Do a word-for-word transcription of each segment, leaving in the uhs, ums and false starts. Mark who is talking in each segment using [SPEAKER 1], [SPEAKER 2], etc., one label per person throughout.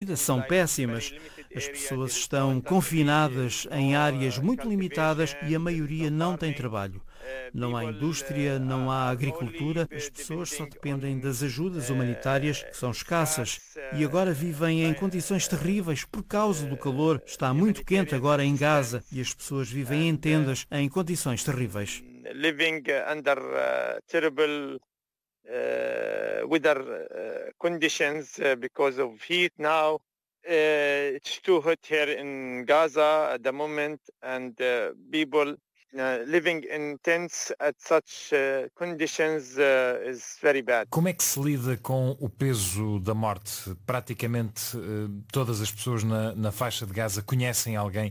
[SPEAKER 1] são péssimas. As pessoas estão confinadas em áreas muito limitadas e a maioria não tem trabalho. Não há indústria, não há agricultura, as pessoas só dependem das ajudas humanitárias, que são escassas. E agora vivem em condições terríveis por causa do calor. Está muito quente agora em Gaza e as pessoas vivem em tendas em condições terríveis.
[SPEAKER 2] Living under uh, terrible uh, weather uh, conditions uh, because of heat now. Uh, it's too hot here in Gaza at the moment, and uh, people uh, living in tents at such uh, conditions uh, is very bad.
[SPEAKER 3] Como é que se lida com o peso da morte? Praticamente uh, todas as pessoas na, na faixa de Gaza conhecem alguém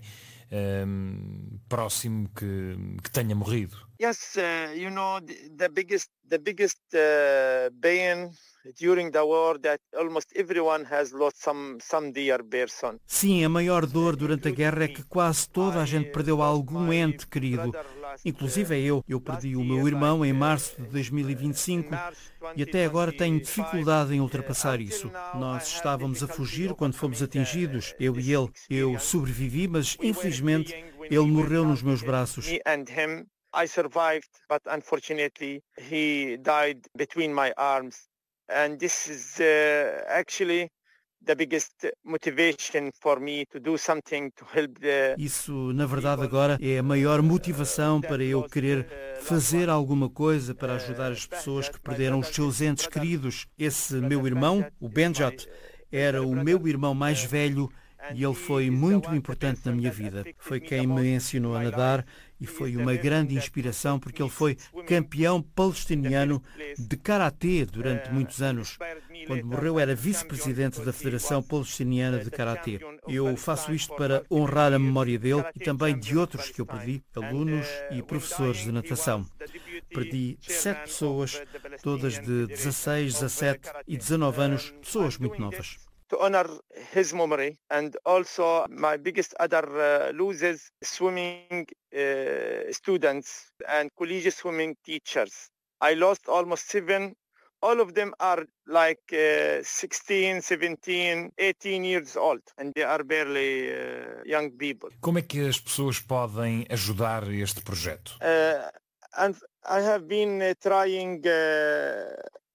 [SPEAKER 3] um, próximo que, que tenha morrido.
[SPEAKER 2] Yes, uh, you know the, the biggest the biggest uh, pain during the war that almost everyone has lost some some dear person.
[SPEAKER 1] Sim, a maior dor durante a guerra é que quase toda a gente perdeu algum ente querido. Inclusive eu. Eu perdi o meu irmão em março de dois mil e vinte e cinco e até agora tenho dificuldade em ultrapassar isso. Nós estávamos a fugir quando fomos atingidos, eu e ele. Eu sobrevivi, mas infelizmente ele morreu nos meus braços.
[SPEAKER 2] I survived, but unfortunately he died between my arms. And this is uh, actually the biggest motivation for me to do something to help the...
[SPEAKER 1] Isso, na verdade, agora é a maior motivação para eu querer fazer alguma coisa para ajudar as pessoas que perderam os seus entes queridos. Esse meu irmão, o Benjot, era o meu irmão mais velho e ele foi muito importante na minha vida. Foi quem me ensinou a nadar e foi uma grande inspiração porque ele foi campeão palestiniano de karatê durante muitos anos. Quando morreu era vice-presidente da Federação Palestiniana de Karatê. Eu faço isto para honrar a memória dele e também de outros que eu perdi, alunos e professores de natação. Perdi sete pessoas, todas de dezasseis, dezassete e dezanove anos, pessoas muito novas.
[SPEAKER 2] To honor his memory, and also my biggest other uh, losses, swimming uh, students and collegiate swimming teachers. I lost almost seven. All of them are like uh, sixteen, seventeen, eighteen years old, and they are barely uh, young people.
[SPEAKER 3] Como é que as pessoas podem ajudar este projeto?
[SPEAKER 2] Uh, and I have been uh, trying uh,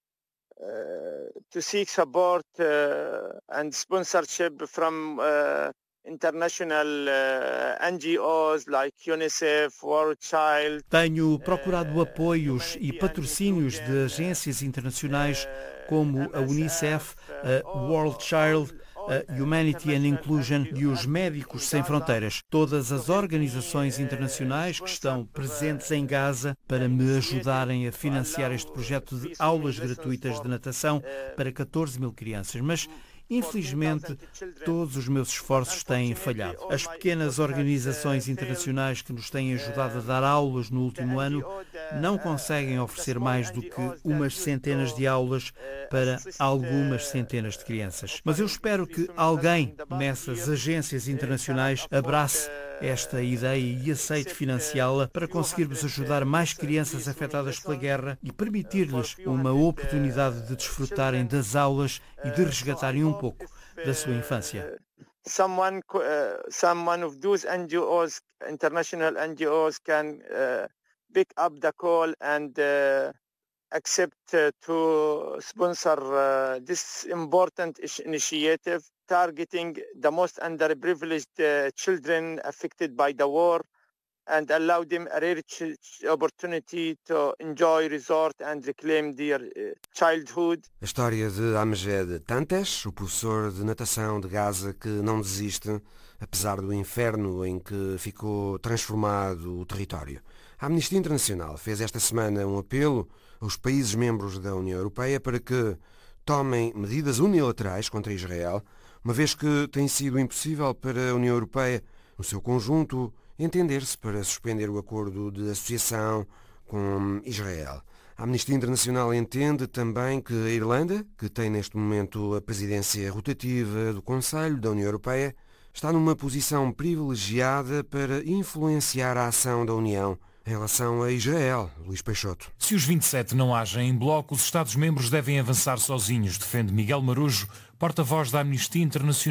[SPEAKER 2] Uh, to seek support uh, and sponsorship from uh, international uh, N G Os like UNICEF, World Child.
[SPEAKER 1] Tenho procurado apoios e patrocínios de agências internacionais como a UNICEF, a World Child, a Humanity and Inclusion e os Médicos Sem Fronteiras, todas as organizações internacionais que estão presentes em Gaza para me ajudarem a financiar este projeto de aulas gratuitas de natação para catorze mil crianças. Mas, infelizmente, todos os meus esforços têm falhado. As pequenas organizações internacionais que nos têm ajudado a dar aulas no último ano não conseguem oferecer mais do que umas centenas de aulas para algumas centenas de crianças. Mas eu espero que alguém nessas agências internacionais abrace esta ideia e aceite financiá-la para conseguirmos ajudar mais crianças afetadas pela guerra e permitir-lhes uma oportunidade de desfrutarem das aulas e de resgatarem um pouco da sua infância.
[SPEAKER 2] Someone, uh, someone of those N G Os, international N G Os, can uh, pick up the call and uh, accept uh, to sponsor uh, this important initiative targeting the most underprivileged uh, children affected by the war and allow them a rare ch- opportunity to enjoy resort and reclaim their uh, childhood.
[SPEAKER 4] A história de Amjad Tantesh, o professor de natação de Gaza que não desiste, apesar do inferno em que ficou transformado o território. A Amnistia Internacional fez esta semana um apelo aos países membros da União Europeia para que tomem medidas unilaterais contra Israel, uma vez que tem sido impossível para a União Europeia, no seu conjunto, entender-se para suspender o acordo de associação com Israel. A Amnistia Internacional entende também que a Irlanda, que tem neste momento a presidência rotativa do Conselho da União Europeia, está numa posição privilegiada para influenciar a ação da União em relação a Israel. Luís Peixoto.
[SPEAKER 3] Se os vinte e sete não agem em bloco, os Estados-membros devem avançar sozinhos, defende Miguel Marujo, porta-voz da Amnistia Internacional.